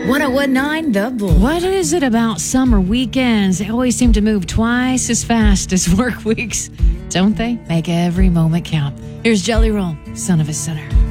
1019 The Bull. What is it about summer weekends? They always seem to move twice as fast as work weeks, don't they? Make every moment count. Here's Jelly Roll, Son of a Sinner.